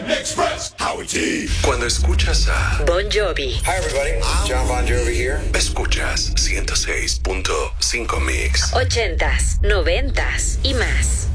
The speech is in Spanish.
Express, Howie T. Cuando escuchas a Bon Jovi. Hi everybody, John Bon Jovi here. Escuchas 106.5 Mix. 80s, 90s y más.